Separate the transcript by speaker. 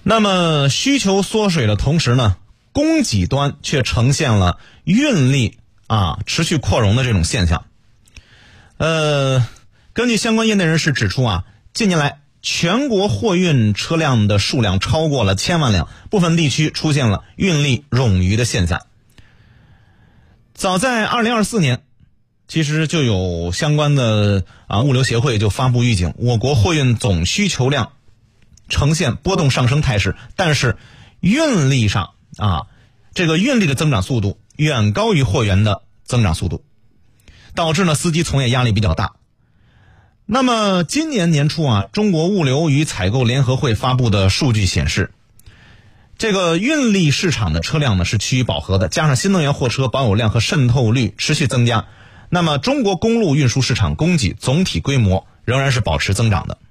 Speaker 1: 那么需求缩水的同时呢，供给端却呈现了运力持续扩容的这种现象。根据相关业内人士指出近年来全国货运车辆的数量超过了1000万辆，部分地区出现了运力冗余的现象。早在2024年，其实就有相关的物流协会就发布预警，我国货运总需求量呈现波动上升态势，但是运力上这个运力的增长速度远高于货源的增长速度，导致呢司机从业压力比较大。那么今年年初中国物流与采购联合会发布的数据显示，这个运力市场的车辆呢是趋于饱和的，加上新能源货车保有量和渗透率持续增加，那么中国公路运输市场供给总体规模仍然是保持增长的。